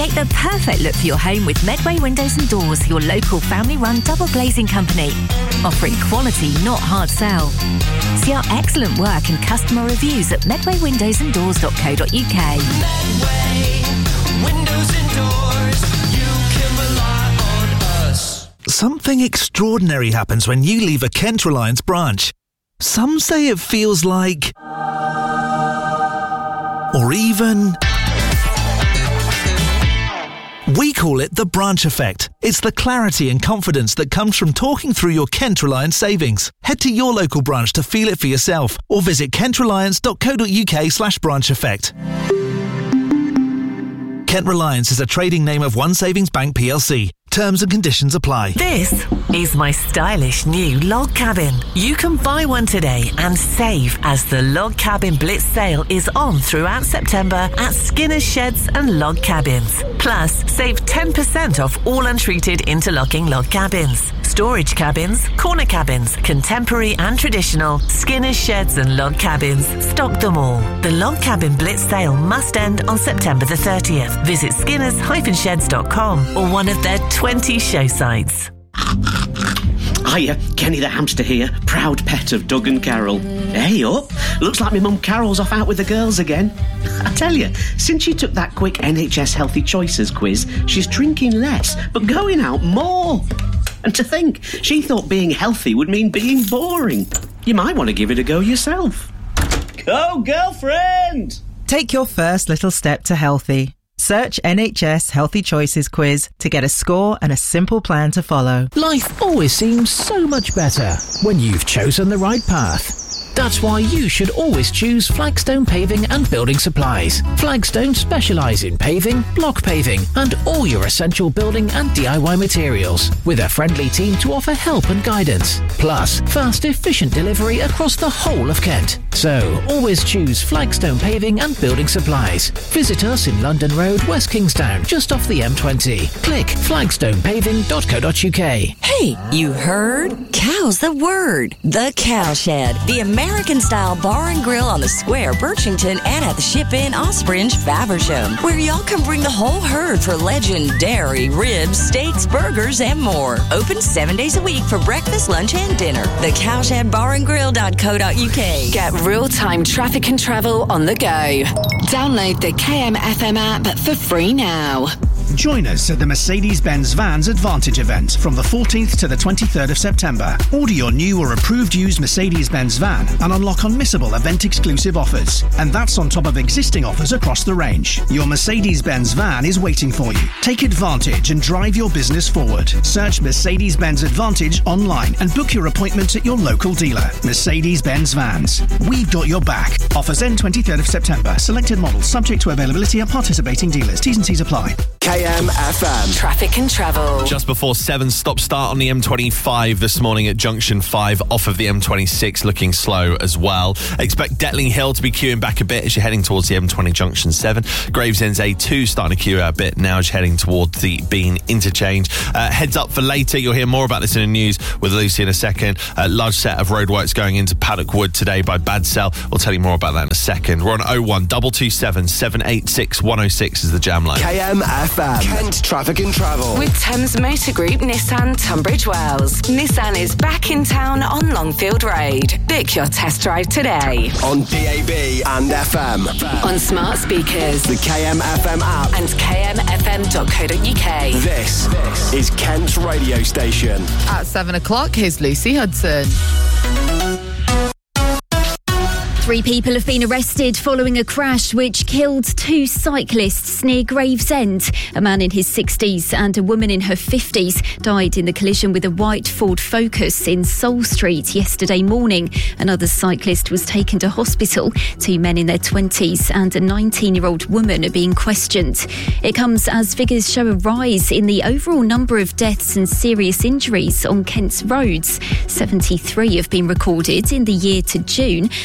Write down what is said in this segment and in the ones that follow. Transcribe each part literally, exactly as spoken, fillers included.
Create the perfect look for your home with Medway Windows and Doors, your local family-run double glazing company. Offering quality, not hard sell. See our excellent work and customer reviews at medway windows and doors dot co dot uk. Medway Windows and Doors, you can rely on us. Something extraordinary happens when you leave a Kent Reliance branch. Some say it feels like... or even... we call it the branch effect. It's the clarity and confidence that comes from talking through your Kent Reliance savings. Head to your local branch to feel it for yourself or visit kent reliance dot co dot uk slash branch effect. Kent Reliance is a trading name of One Savings Bank P L C. Terms and conditions apply. This is my stylish new log cabin. You can buy one today and save as the Log Cabin Blitz sale is on throughout September at Skinner's Sheds and Log Cabins. Plus, save ten percent off all untreated interlocking log cabins. Storage cabins, corner cabins, contemporary and traditional, Skinner's Sheds and Log Cabins. Stock them all. The Log Cabin Blitz sale must end on September the thirtieth. Visit skinners dash sheds dot com or one of their twenty show sites. Hiya, Kenny the hamster here, proud pet of Doug and Carol. Hey up, looks like my mum Carol's off out with the girls again. I tell you, since she took that quick N H S Healthy Choices quiz, she's drinking less, but going out more. And to think, she thought being healthy would mean being boring. You might want to give it a go yourself. Go, girlfriend! Take your first little step to healthy. Search N H S Healthy Choices quiz to get a score and a simple plan to follow. Life always seems so much better when you've chosen the right path. That's why you should always choose Flagstone Paving and Building Supplies. Flagstone specialise in paving, block paving and all your essential building and D I Y materials, with a friendly team to offer help and guidance. Plus, fast, efficient delivery across the whole of Kent. So, always choose Flagstone Paving and Building Supplies. Visit us in London Road, West Kingstown, just off the M twenty. Click flagstone paving dot co dot uk. Hey, you heard? Cow's the word. The Cowshed, the American-style bar and grill on the square, Birchington, and at the Ship Inn, Ospringe, Faversham, where y'all can bring the whole herd for legendary ribs, steaks, burgers, and more. Open seven days a week for breakfast, lunch, and dinner. The Cowshed Bar and Grill dot co dot uk. Get real-time traffic and travel on the go. Download the K M F M app for free now. Join us at the Mercedes-Benz Vans Advantage event from the fourteenth to the twenty-third of September. Order your new or approved used Mercedes-Benz van and unlock unmissable event-exclusive offers. And that's on top of existing offers across the range. Your Mercedes-Benz van is waiting for you. Take advantage and drive your business forward. Search Mercedes-Benz Advantage online and book your appointment at your local dealer. Mercedes-Benz Vans. We've got your back. Offers end twenty-third of September. Selected models subject to availability at participating dealers. T's and C's apply. K M F M. Traffic and travel. Just before seven, stop start on the M twenty-five this morning at Junction five, off of the M twenty-six, looking slow as well. Expect Detling Hill to be queuing back a bit as you're heading towards the M twenty Junction seven. Gravesend's A two starting to queue out a bit now as you're heading towards the Bean interchange. Uh, heads up for later, you'll hear more about this in the news with Lucy in a second. A large set of roadworks going into Paddock Wood today by Badsell. We'll tell you more about that in a second. We're on oh one two two seven, seven eight six, one oh six is the jam line. K M F M. Kent Traffic and Travel. With Thames Motor Group Nissan Tunbridge Wells. Nissan is back in town on Longfield Road. Book your test drive today. On D A B and F M. On smart speakers. The K M F M app. And k m f m dot co dot uk. This, this is Kent's radio station. At seven o'clock, here's Lucy Hudson. Three people have been arrested following a crash which killed two cyclists near Gravesend. A man in his sixties and a woman in her fifties died in the collision with a white Ford Focus in Soul Street yesterday morning. Another cyclist was taken to hospital. Two men in their twenties and a nineteen-year-old woman are being questioned. It comes as figures show a rise in the overall number of deaths and serious injuries on Kent's roads. seventy-three have been recorded in the year to June. That's an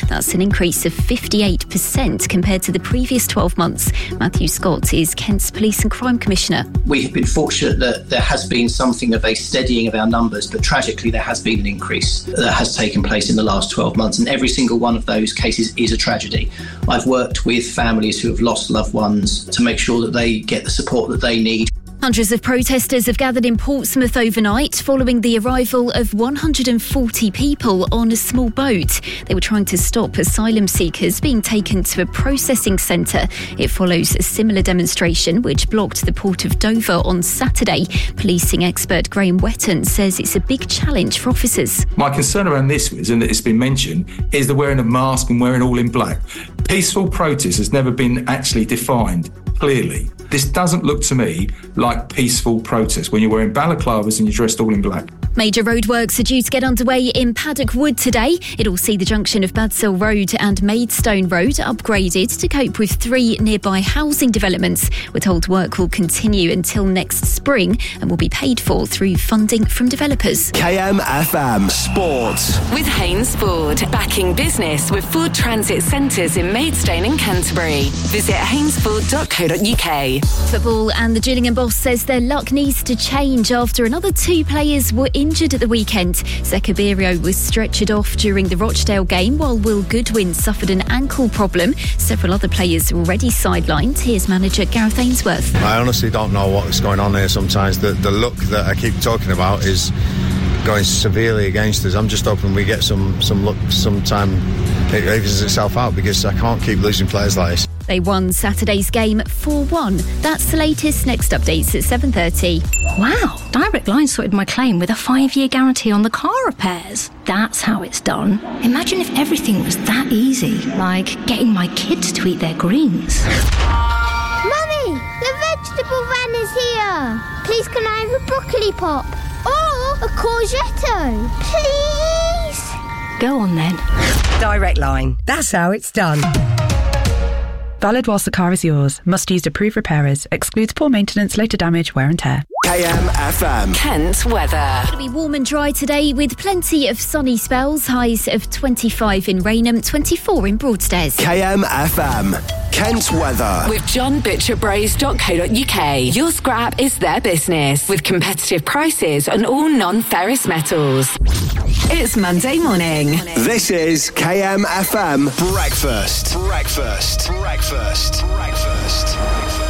increase of fifty-eight percent compared to the previous twelve months. Matthew Scott is Kent's Police and Crime Commissioner. We have been fortunate that there has been something of a steadying of our numbers, but tragically there has been an increase that has taken place in the last twelve months, and every single one of those cases is a tragedy. I've worked with families who have lost loved ones to make sure that they get the support that they need. Hundreds of protesters have gathered in Portsmouth overnight following the arrival of one hundred forty people on a small boat. They were trying to stop asylum seekers being taken to a processing centre. It follows a similar demonstration which blocked the port of Dover on Saturday. Policing expert Graham Wetton says it's a big challenge for officers. My concern around this is, and it's been mentioned, is the wearing of masks and wearing all in black. Peaceful protest has never been actually defined clearly. This doesn't look to me like peaceful protest when you're wearing balaclavas and you're dressed all in black. Major roadworks are due to get underway in Paddock Wood today. It'll see the junction of Badsell Road and Maidstone Road upgraded to cope with three nearby housing developments. We're told work will continue until next spring and will be paid for through funding from developers. K M F M Sports. With Haynes Ford, backing business with Ford Transit Centres in Maidstone and Canterbury. Visit haynes ford dot co dot uk. Football, and the Gillingham boss says their luck needs to change after another two players were injured at the weekend. Zekabirio was stretchered off during the Rochdale game, while Will Goodwin suffered an ankle problem. Several other players are already sidelined. Here's manager Gareth Ainsworth. I honestly don't know what's going on here sometimes. The, the luck that I keep talking about is going severely against us. I'm just hoping we get some, some luck sometime. It evens itself out because I can't keep losing players like this. They won Saturday's game four one. That's the latest. Next updates at seven thirty. Wow, Direct Line sorted my claim with a five-year guarantee on the car repairs. That's how it's done. Imagine if everything was that easy, like getting my kids to eat their greens. Mummy, the vegetable van is here. Please can I have a broccoli pop? Or a courgette? Please? Go on then. Direct Line. That's how it's done. Valid whilst the car is yours. Must use approved repairers. Excludes poor maintenance, later damage, wear and tear. K M F M. Kent weather. It'll be warm and dry today with plenty of sunny spells. Highs of twenty-five in Rainham, twenty-four in Broadstairs. K M F M. Kent weather. With john butcher bros dot co dot uk. Your scrap is their business with competitive prices on all non-ferrous metals. It's Monday morning. This is K M F M Breakfast. Breakfast. Breakfast. Breakfast.